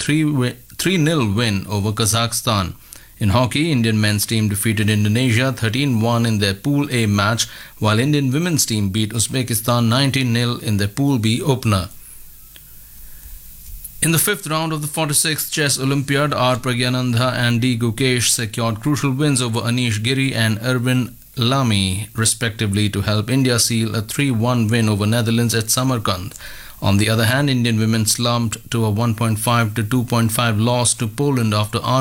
3-0 win over Kazakhstan. In hockey, Indian men's team defeated Indonesia 13-1 in their Pool A match, while Indian women's team beat Uzbekistan 19-0 in their Pool B opener. In the fifth round of the 46th Chess Olympiad, R. Pragyanandha and D. Gukesh secured crucial wins over Anish Giri and Erwin Lamy, respectively, to help India seal a 3-1 win over Netherlands at Samarkand. On the other hand, Indian women slumped to a 1.5 to 2.5 loss to Poland after R.